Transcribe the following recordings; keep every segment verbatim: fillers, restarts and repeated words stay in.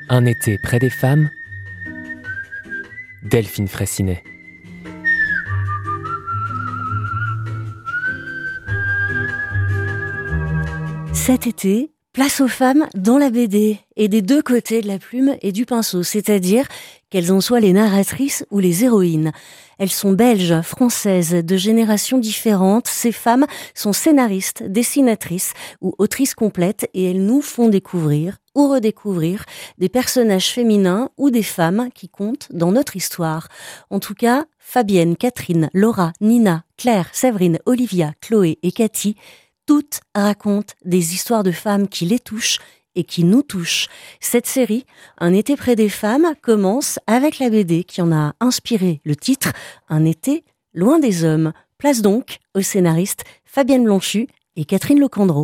Un été près des femmes, Delphine Fraissinet. Cet été, place aux femmes dans la B D, et des deux côtés de la plume et du pinceau, c'est-à-dire qu'elles en soient les narratrices ou les héroïnes. Elles sont belges, françaises, de générations différentes. Ces femmes sont scénaristes, dessinatrices ou autrices complètes, et elles nous font découvrir ou redécouvrir des personnages féminins ou des femmes qui comptent dans notre histoire. En tout cas, Fabienne, Catherine, Laura, Nina, Claire, Séverine, Olivia, Chloé et Cathy, toutes racontent des histoires de femmes qui les touchent et qui nous touchent. Cette série, Un été près des femmes, commence avec la B D qui en a inspiré le titre, Un été loin des hommes. Place donc aux scénaristes Fabienne Blanchu et Catherine Lecandreau.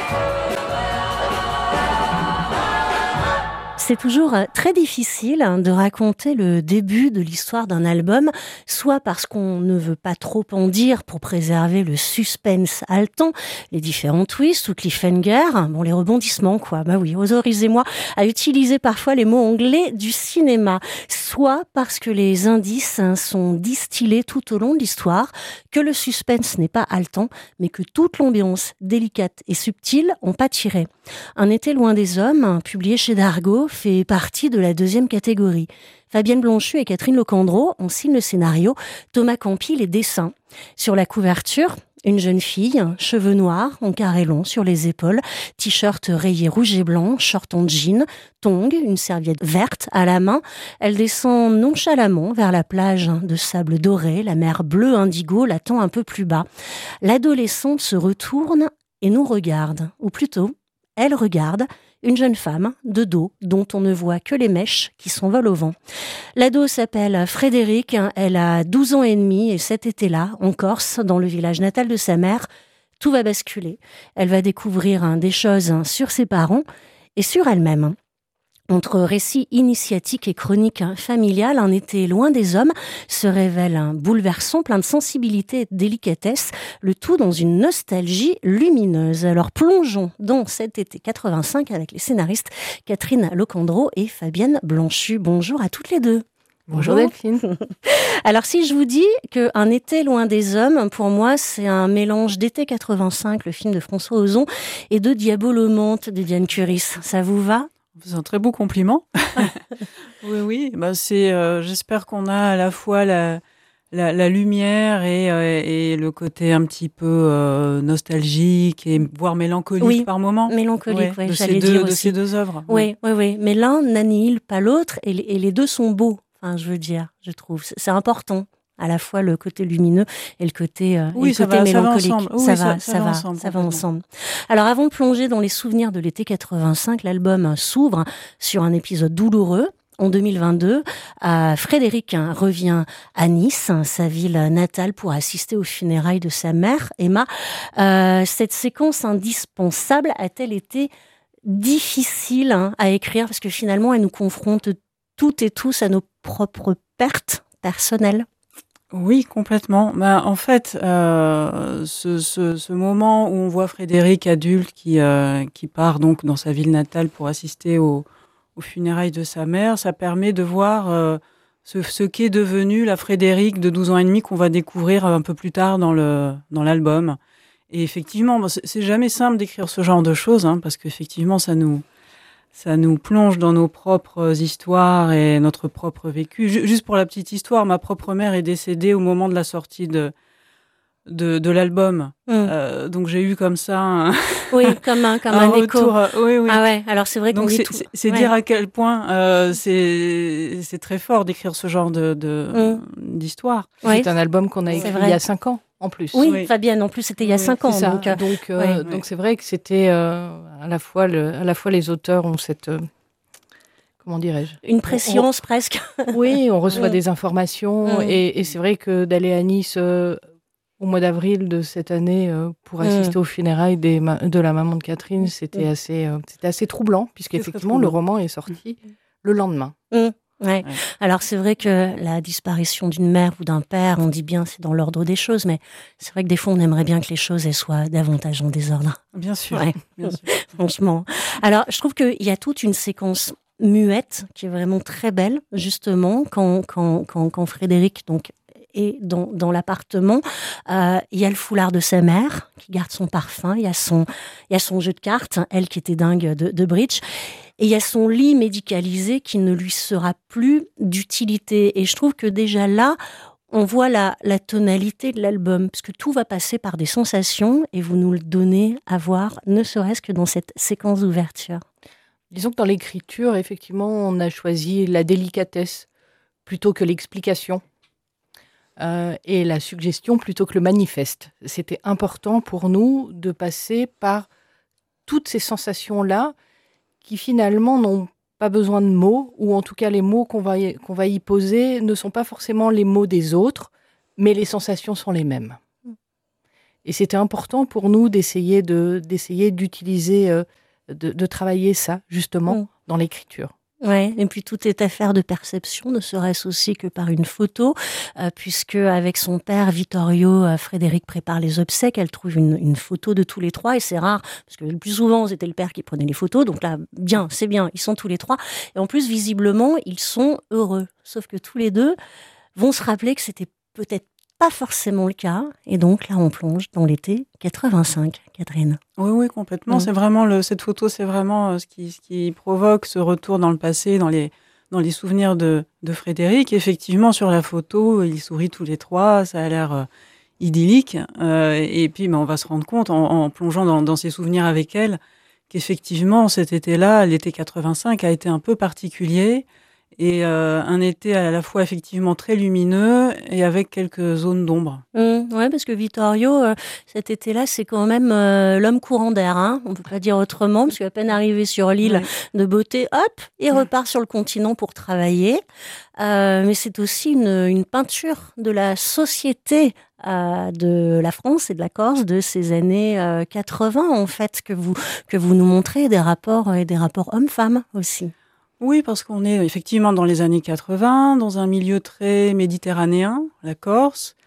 C'est toujours très difficile de raconter le début de l'histoire d'un album, soit parce qu'on ne veut pas trop en dire pour préserver le suspense haletant, les différents twists ou cliffhangers, bon les rebondissements quoi, bah oui, autorisez-moi à utiliser parfois les mots anglais du cinéma, soit parce que les indices sont distillés tout au long de l'histoire, que le suspense n'est pas haletant, mais que toute l'ambiance délicate et subtile en pâtirait. Un été loin des hommes, publié chez Dargaud, fait partie de la deuxième catégorie. Fabienne Blanchu et Catherine Lecandreau en signent le scénario, Thomas Campi les dessins. Sur la couverture, une jeune fille, cheveux noirs, en carré long sur les épaules, t-shirt rayé rouge et blanc, short en jean, tongs, une serviette verte à la main. Elle descend nonchalamment vers la plage de sable doré, la mer bleue indigo l'attend un peu plus bas. L'adolescente se retourne et nous regarde, ou plutôt, elle regarde une jeune femme de dos dont on ne voit que les mèches qui s'envolent au vent. L'ado s'appelle Frédéric, elle a douze ans et demi et cet été-là, en Corse, dans le village natal de sa mère, tout va basculer. Elle va découvrir des choses sur ses parents et sur elle-même. Entre récits initiatiques et chroniques familiales, Un été loin des hommes se révèle un bouleversant, plein de sensibilité et de délicatesse, le tout dans une nostalgie lumineuse. Alors plongeons dans cet été quatre-vingt-cinq avec les scénaristes Catherine Lecandreau et Fabienne Blanchu. Bonjour à toutes les deux. Bonjour Delphine. Alors si je vous dis que Un été loin des hommes, pour moi c'est un mélange d'été quatre-vingt-cinq, le film de François Ozon, et de Diabolomante de Diane Curis, ça vous va ? C'est un très beau compliment. oui, oui. Bah, c'est, euh, j'espère qu'on a à la fois la, la, la lumière et, euh, et le côté un petit peu euh, nostalgique et voire mélancolique oui, par moments. Mélancolique, ouais, ouais, de, j'allais ces deux, dire de aussi. ces deux œuvres. Oui, oui, oui. Mais l'un n'annihile pas l'autre et les, et les deux sont beaux. Enfin, je veux dire, je trouve. C'est, c'est important. À la fois le côté lumineux et le côté, euh, oui, et le côté va, mélancolique. Ça va ensemble. Ça, oui, va, ça, ça, ça va, va ensemble. Ça va ensemble. Alors, avant de plonger dans les souvenirs de l'été quatre-vingt-cinq, l'album s'ouvre sur un épisode douloureux. En deux mille vingt-deux, euh, Frédéric hein, revient à Nice, sa ville natale, pour assister aux funérailles de sa mère, Emma. Euh, cette séquence indispensable a-t-elle été difficile hein, à écrire parce que finalement, elle nous confronte toutes et tous à nos propres pertes personnelles? Oui, complètement. Bah, en fait, euh, ce, ce, ce moment où on voit Frédéric adulte qui, euh, qui part donc dans sa ville natale pour assister au, aux funérailles de sa mère, ça permet de voir euh, ce, ce qu'est devenu la Frédéric de douze ans et demi qu'on va découvrir un peu plus tard dans, le, dans l'album. Et effectivement, bon, c'est, c'est jamais simple d'écrire ce genre de choses, hein, parce qu'effectivement, ça nous... Ça nous plonge dans nos propres histoires et notre propre vécu. Juste pour la petite histoire, ma propre mère est décédée au moment de la sortie de, de, de l'album. Mmh. Euh, donc j'ai eu comme ça un, oui, comme un, comme un, un écho. Retour, oui, oui. Ah ouais, alors c'est vrai qu'on donc dit c'est, tout. C'est, c'est ouais. dire à quel point euh, c'est, c'est très fort d'écrire ce genre de, de, mmh. d'histoire. Ouais. C'est un album qu'on a écrit il y a cinq ans. En plus. Oui, oui, Fabienne, en plus, c'était il y a cinq oui, ans. Ça. Donc, euh, donc, euh, oui. donc c'est vrai que c'était euh, à, la fois le, à la fois les auteurs ont cette... Euh, comment dirais-je ? Une préscience on, on, presque. Oui, on reçoit oui. des informations. Oui. Et, et c'est vrai que d'aller à Nice euh, au mois d'avril de cette année euh, pour assister oui. aux funérailles des ma- de la maman de Catherine, c'était, oui. assez, euh, c'était assez troublant, puisqu'effectivement, le roman est sorti oui. le lendemain. Oui. Ouais. ouais. Alors c'est vrai que la disparition d'une mère ou d'un père, on dit bien c'est dans l'ordre des choses, mais c'est vrai que des fois on aimerait bien que les choses elles soient davantage en désordre. Bien sûr. Ouais. Bien sûr. Franchement. Alors je trouve qu'il y a toute une séquence muette qui est vraiment très belle, justement, quand, quand, quand, quand Frédéric donc, est dans, dans l'appartement. Euh, il y a le foulard de sa mère qui garde son parfum, il y a son, il y a son jeu de cartes, elle qui était dingue de, de bridge, et il y a son lit médicalisé qui ne lui sera plus d'utilité. Et je trouve que déjà là, on voit la, la tonalité de l'album, parce que tout va passer par des sensations, et vous nous le donnez à voir, ne serait-ce que dans cette séquence d'ouverture. Disons que dans l'écriture, effectivement, on a choisi la délicatesse plutôt que l'explication, euh, et la suggestion plutôt que le manifeste. C'était important pour nous de passer par toutes ces sensations-là qui finalement n'ont pas besoin de mots, ou en tout cas les mots qu'on va y, qu'on va y poser ne sont pas forcément les mots des autres, mais les sensations sont les mêmes. Et c'était important pour nous d'essayer, de, d'essayer d'utiliser, euh, de, de travailler ça, justement, mmh. dans l'écriture. Ouais, et puis tout est affaire de perception, ne serait-ce aussi que par une photo, euh, puisque avec son père Vittorio, euh, Frédéric prépare les obsèques, elle trouve une, une photo de tous les trois, et c'est rare, parce que le plus souvent c'était le père qui prenait les photos, donc là, bien, c'est bien, ils sont tous les trois, et en plus, visiblement, ils sont heureux, sauf que tous les deux vont se rappeler que c'était peut-être pas forcément le cas, et donc là on plonge dans l'été quatre-vingt-cinq, Catherine. Oui, oui, complètement. Mmh. C'est vraiment le, cette photo, c'est vraiment euh, ce qui, ce qui provoque ce retour dans le passé, dans les, dans les souvenirs de, de Frédéric. Effectivement, sur la photo, ils sourient tous les trois, ça a l'air euh, idyllique. Euh, et puis, ben, on va se rendre compte, en, en plongeant dans, dans ses souvenirs avec elle, qu'effectivement, cet été-là, l'été quatre-vingt-cinq, a été un peu particulier. Et euh, un été à la fois effectivement très lumineux et avec quelques zones d'ombre. Mmh, ouais, parce que Vittorio, euh, cet été-là, c'est quand même euh, l'homme courant d'air. Hein, on ne peut pas dire autrement, parce qu'à peine arrivé sur l'île ouais. de beauté, hop, il repart sur le continent pour travailler. Euh, mais c'est aussi une, une peinture de la société euh, de la France et de la Corse de ces années euh, quatre-vingts, en fait, que vous, que vous nous montrez, des rapports, et des rapports hommes-femmes aussi. Oui, parce qu'on est effectivement dans les années quatre-vingts, dans un milieu très méditerranéen, la Corse,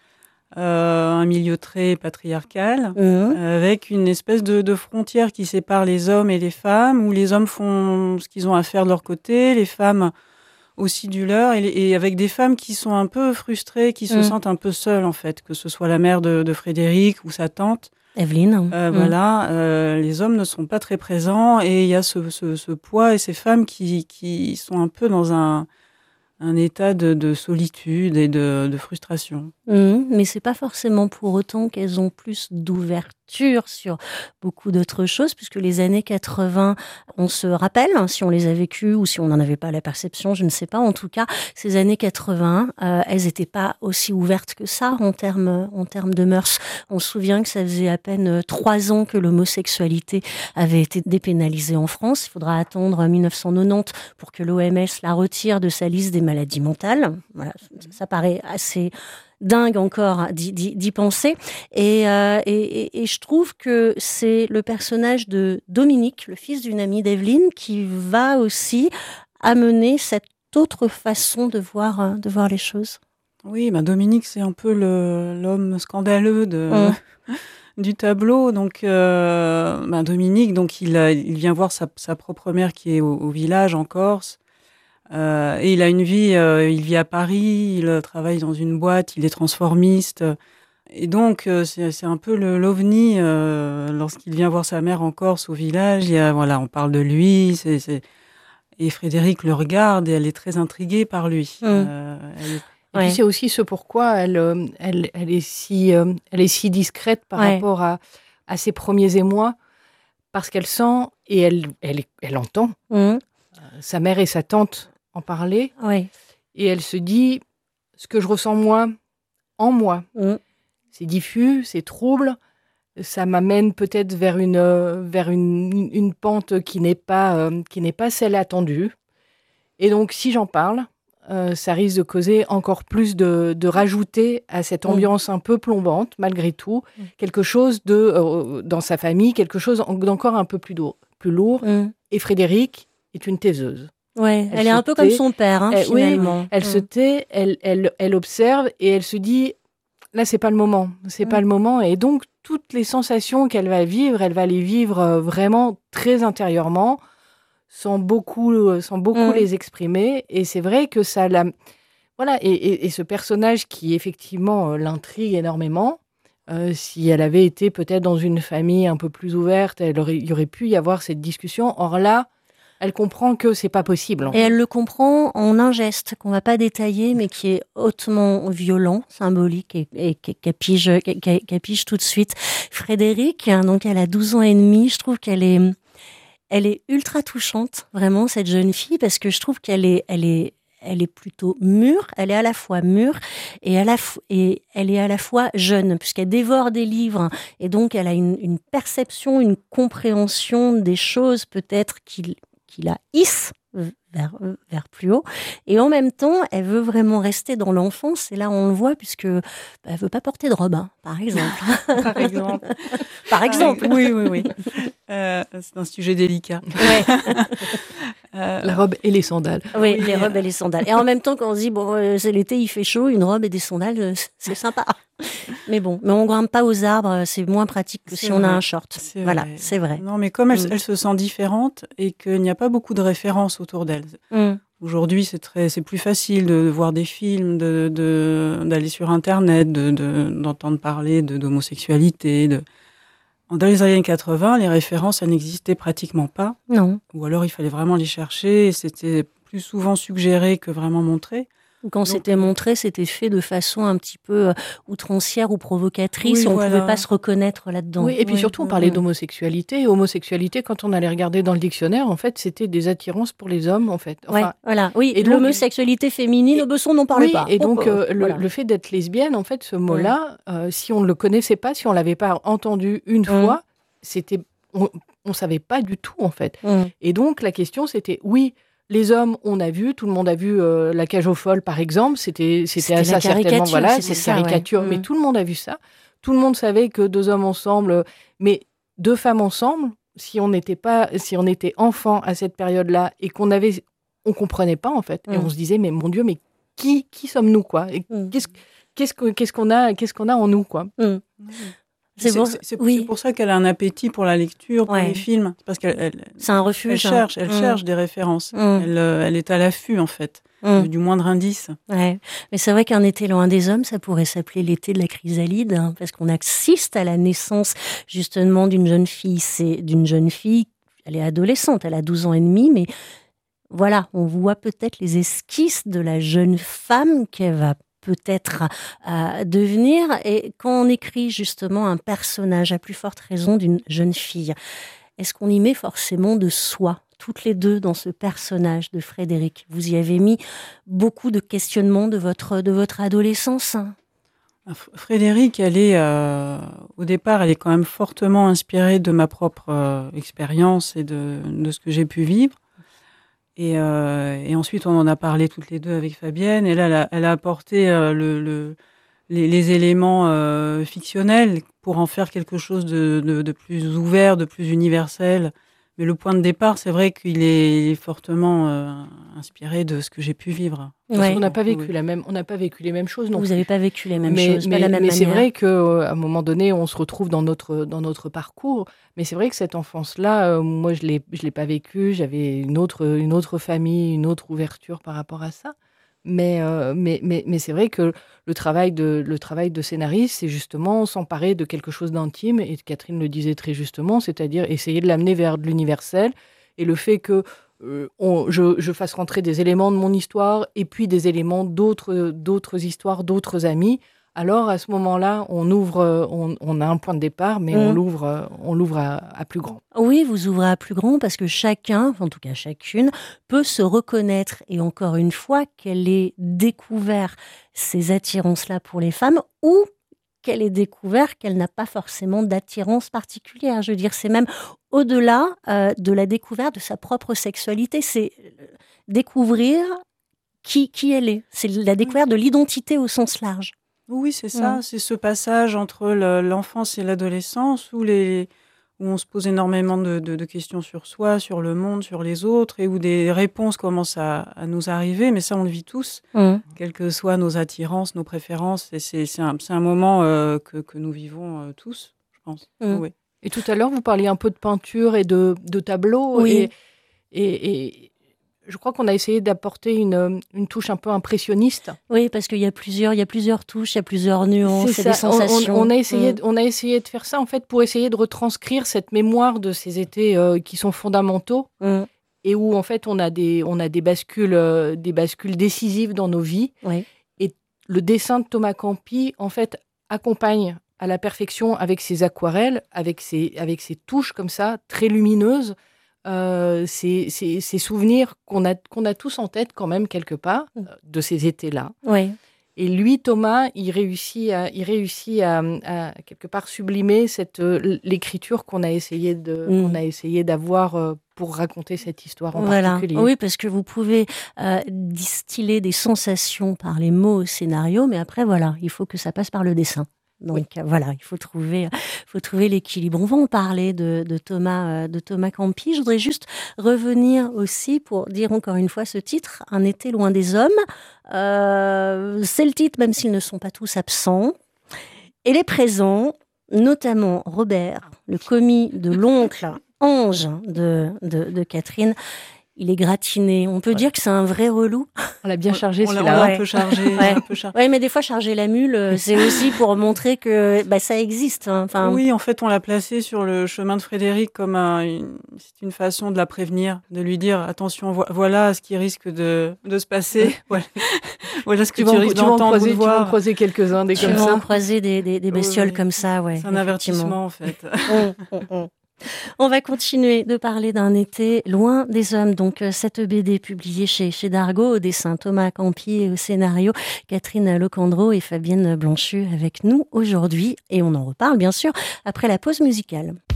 euh, un milieu très patriarcal, mmh. euh, avec une espèce de, de frontière qui sépare les hommes et les femmes, où les hommes font ce qu'ils ont à faire de leur côté, les femmes aussi du leur, et, et avec des femmes qui sont un peu frustrées, qui se mmh. sentent un peu seules en fait, que ce soit la mère de, de Frédéric ou sa tante. Evelyne. Euh, mmh. Voilà, euh, les hommes ne sont pas très présents et il y a ce, ce, ce poids et ces femmes qui, qui sont un peu dans un, un état de, de solitude et de, de frustration. Mmh, mais c'est pas forcément pour autant qu'elles ont plus d'ouverture sur beaucoup d'autres choses, puisque les années quatre-vingts, on se rappelle, hein, si on les a vécues ou si on n'en avait pas la perception, je ne sais pas. En tout cas, ces années quatre-vingts, euh, elles n'étaient pas aussi ouvertes que ça en termes, en termes de mœurs. On se souvient que ça faisait à peine trois ans que l'homosexualité avait été dépénalisée en France. Il faudra attendre mille neuf cent quatre-vingt-dix pour que l'O M S la retire de sa liste des maladies mentales. Voilà, ça paraît assez dingue encore d'y, d'y, d'y penser. Et, euh, et, et, et je trouve que c'est le personnage de Dominique, le fils d'une amie d'Evelyne, qui va aussi amener cette autre façon de voir, de voir les choses. Oui, bah Dominique, c'est un peu le, l'homme scandaleux de, mmh. du tableau. Donc, euh, bah Dominique, donc il, a, il vient voir sa, sa propre mère qui est au, au village en Corse. Euh, et il a une vie, euh, il vit à Paris, il travaille dans une boîte, il est transformiste. Et donc, euh, c'est, c'est un peu le, l'ovni euh, lorsqu'il vient voir sa mère en Corse au village. Il y a, voilà, on parle de lui, c'est, c'est... et Frédéric le regarde et elle est très intriguée par lui. Mmh. Euh, elle... Et ouais. puis c'est aussi ce pourquoi elle, elle, elle, est, si, euh, elle est si discrète par ouais. rapport à, à ses premiers émois, parce qu'elle sent et elle, elle, elle entend mmh. euh, sa mère et sa tante en parler, oui. et elle se dit, ce que je ressens moi, en moi, mmh. c'est diffus, c'est trouble, ça m'amène peut-être vers une, euh, vers une, une pente qui n'est pas, euh, qui n'est pas celle attendue, et donc si j'en parle, euh, ça risque de causer encore plus de, de rajouter à cette ambiance mmh. un peu plombante, malgré tout, mmh. quelque chose de, euh, dans sa famille, quelque chose d'encore un peu plus lourd, plus lourd. Mmh. Et Frédéric est une taiseuse. Ouais, elle, elle est un peu tait, comme son père, hein, elle, finalement. Oui, elle mmh. se tait, elle, elle, elle observe et elle se dit, là, c'est pas le moment, c'est mmh. pas le moment. Et donc, toutes les sensations qu'elle va vivre, elle va les vivre vraiment très intérieurement, sans beaucoup, euh, sans beaucoup Mm. les exprimer. Et c'est vrai que ça la... Voilà, et, et, et ce personnage qui, effectivement, euh, l'intrigue énormément, euh, si elle avait été peut-être dans une famille un peu plus ouverte, elle aurait, il y aurait pu y avoir cette discussion. Or là, elle comprend que c'est pas possible. En Et fait. elle le comprend en un geste qu'on va pas détailler, mais qui est hautement violent, symbolique, et, et qu'elle pige, qu'elle, qu'elle pige tout de suite. Frédéric, hein, donc elle a douze ans et demi, je trouve qu'elle est, elle est ultra touchante, vraiment, cette jeune fille, parce que je trouve qu'elle est, elle est, elle est plutôt mûre, elle est à la fois mûre et, à la fo- et elle est à la fois jeune, puisqu'elle dévore des livres, et donc elle a une, une perception, une compréhension des choses peut-être qu'il qui la hisse vers, vers plus haut. Et en même temps, elle veut vraiment rester dans l'enfance. Et là, on le voit, puisque bah, elle veut pas porter de robe, hein, par exemple. Par exemple. Par exemple. Ah, oui, oui, oui. Euh, c'est un sujet délicat. Ouais. Euh, La robe et les sandales. Oui, Oui. les robes et les sandales. Et en même temps, quand on se dit, bon, euh, c'est l'été, il fait chaud, une robe et des sandales, euh, c'est sympa. Mais bon, mais on grimpe pas aux arbres, c'est moins pratique que C'est si on a vrai. un short. C'est Voilà, vrai. c'est vrai. Non, mais comme elle, Mm. elle se sent différente et qu'il n'y a pas beaucoup de références autour d'elle. Mm. Aujourd'hui, c'est très, c'est plus facile de, de voir des films, de, de, d'aller sur Internet, de, de, d'entendre parler de, d'homosexualité. De... Dans les années quatre-vingts, les références, elles n'existaient pratiquement pas. Non. Ou alors, il fallait vraiment les chercher. Et c'était plus souvent suggéré que vraiment montré. Quand Donc, c'était montré, c'était fait de façon un petit peu euh, outrancière ou provocatrice. Oui, On ne voilà. pouvait pas se reconnaître là-dedans. Oui, et puis Oui, surtout, on oui, parlait oui. d'homosexualité. Et homosexualité, quand on allait regarder dans le dictionnaire, en fait, c'était des attirances pour les hommes, en fait. Ouais, Enfin, voilà. Oui, et donc- l'homosexualité féminine, et- Besson n'en parlait oui, pas. et Hop, donc, euh, le, voilà. le fait d'être lesbienne, en fait, ce mot-là, euh, si on ne le connaissait pas, si on l'avait pas entendu une Mm. fois, c'était, on ne savait pas du tout, en fait. Mm. Et donc, la question, c'était, oui, les hommes, on a vu, tout le monde a vu euh, La Cage aux folles, par exemple, c'était, c'était, C'était la ça, certainement, caricature, voilà, c'était c'est ça, une ouais. caricature, mais Mm. tout le monde a vu ça. Tout le monde savait que deux hommes ensemble, euh, mais deux femmes ensemble, si on n'était pas, si on était enfant à cette période-là et qu'on avait, on comprenait pas, en fait. Et Mm. on se disait, mais mon Dieu, mais qui, qui sommes-nous, quoi? Et Mm. qu'est-ce, qu'est-ce, que- qu'est-ce qu'on a, qu'est-ce qu'on a en nous, quoi? Mm. C'est C'est, bon. c'est, c'est, Oui. c'est pour ça qu'elle a un appétit pour la lecture, pour Ouais. les films. C'est parce qu'elle elle, C'est un refuge. elle cherche, elle hein. cherche des références. Mm. Elle, euh, elle est à l'affût, en fait, Mm. de- du moindre indice. Ouais. Mais c'est vrai qu'un été loin des hommes, ça pourrait s'appeler l'été de la chrysalide, hein, parce qu'on assiste à la naissance justement d'une jeune fille. C'est d'une jeune fille, elle est adolescente, elle a douze ans et demi, mais voilà, on voit peut-être les esquisses de la jeune femme qu'elle va peut-être euh, devenir. Et quand on écrit justement un personnage, à plus forte raison d'une jeune fille, est-ce qu'on y met forcément de soi, toutes les deux, dans ce personnage de Frédéric? Vous y avez mis beaucoup de questionnements de votre, de votre adolescence. F- Frédéric, elle est, euh, au départ, elle est quand même fortement inspirée de ma propre euh, expérience et de, de ce que j'ai pu vivre. Et, euh, et ensuite, on en a parlé toutes les deux avec Fabienne. Et là, elle a, elle a apporté euh, le, le, les, les éléments euh, fictionnels pour en faire quelque chose de, de, de plus ouvert, de plus universel. Mais le point de départ, c'est vrai qu'il est fortement euh, inspiré de ce que j'ai pu vivre. Parce Ouais. qu'on n'a pas vécu Oui. la même, on n'a pas vécu les mêmes choses, non Vous plus. n'avez pas vécu les mêmes mais, choses, mais, pas la même mais c'est manière. vrai qu'à un moment donné, on se retrouve dans notre, dans notre parcours. Mais c'est vrai que cette enfance-là, euh, moi, je l'ai, je l'ai pas vécue. J'avais une autre, une autre famille, une autre ouverture par rapport à ça. Mais, euh, mais, mais, mais c'est vrai que le travail de, le travail de scénariste, c'est justement s'emparer de quelque chose d'intime. Et Catherine le disait très justement, c'est-à-dire essayer de l'amener vers de l'universel. Et le fait que euh, on, je, je fasse rentrer des éléments de mon histoire et puis des éléments d'autres, d'autres histoires, d'autres amis, alors à ce moment-là, on ouvre, on, on a un point de départ, mais Mmh. on l'ouvre, on l'ouvre à, à plus grand. Oui, vous ouvrez à plus grand parce que chacun, en tout cas chacune, peut se reconnaître. Et encore une fois, qu'elle ait découvert ces attirances-là pour les femmes ou qu'elle ait découvert qu'elle n'a pas forcément d'attirance particulière. Je veux dire, c'est même au-delà euh, de la découverte de sa propre sexualité. C'est euh, découvrir qui, qui elle est. C'est la découverte de l'identité au sens large. Oui, c'est ça. Mm. C'est ce passage entre le- l'enfance et l'adolescence où, les, où on se pose énormément de, de- de questions sur soi, sur le monde, sur les autres, et où des réponses commencent à, à nous arriver. Mais ça, on le vit tous, Mm. quelles que soient nos attirances, nos préférences. Et c'est c'est un, c'est un moment euh, que, que nous vivons euh, tous, je pense. Mm. Oui. Et tout à l'heure, vous parliez un peu de peinture et de, de tableaux. Oui. Et, et, et je crois qu'on a essayé d'apporter une, une touche un peu impressionniste. Oui, parce qu'il y a plusieurs, il y a plusieurs touches, il y a plusieurs nuances, et des sensations. On, on, a essayé, mmh. on a essayé de faire ça en fait pour essayer de retranscrire cette mémoire de ces étés euh, qui sont fondamentaux mmh. et où en fait on a des, on a des bascules, euh, des bascules décisives dans nos vies. Oui. Et le dessin de Thomas Campi en fait accompagne à la perfection avec ses aquarelles, avec ses, avec ses touches comme ça très lumineuses. Euh, ces, ces, ces souvenirs qu'on a, qu'on a tous en tête quand même quelque part euh, de ces étés-là. Oui. Et lui, Thomas, il réussit à, il réussit à, à quelque part sublimer cette, euh, l'écriture qu'on a essayé de, mm. qu'on a essayé d'avoir euh, pour raconter cette histoire en voilà. particulier. Oui, parce que vous pouvez euh, distiller des sensations par les mots au scénario, mais après, voilà, il faut que ça passe par le dessin. Donc oui. voilà, il faut trouver, faut trouver l'équilibre. On va en parler de, de Thomas, de Thomas Campi. Je voudrais juste revenir aussi pour dire encore une fois ce titre, Un été loin des hommes. Euh, c'est le titre, même s'ils ne sont pas tous absents. Et les présents, notamment Robert, le commis de l'oncle Ange de, de, de Catherine. Il est gratiné. On peut ouais. dire que c'est un vrai relou. On l'a bien chargé, on celui-là. On l'a ouais. un peu chargé. Ouais. Un peu char... ouais, mais des fois, charger la mule, c'est aussi pour montrer que bah, ça existe. Hein. Enfin... Oui, en fait, on l'a placé sur le chemin de Frédéric comme un, une, c'est une façon de la prévenir, de lui dire attention, vo- voilà ce qui risque de, de se passer. voilà. voilà ce que tu, tu risques d'entendre ou de voir. Tu vas en croiser quelques-uns des tu comme ça. Tu vas ça. en croiser des, des, des bestioles oui. comme ça, ouais. C'est un avertissement, en fait. on, on, on. On va continuer de parler d'un été loin des hommes. Donc, cette B D publiée chez, chez Dargaud, au dessin Thomas Campi et au scénario Catherine Locandro et Fabienne Blanchu avec nous aujourd'hui. Et on en reparle, bien sûr, après la pause musicale.